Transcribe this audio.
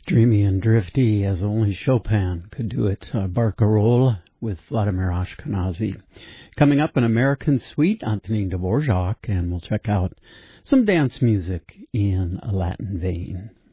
Dreamy and drifty as only Chopin could do it. Barcarolle with Vladimir Ashkenazy. Coming up, an American suite, Antonin Dvorak, and we'll check out some dance music in a Latin vein.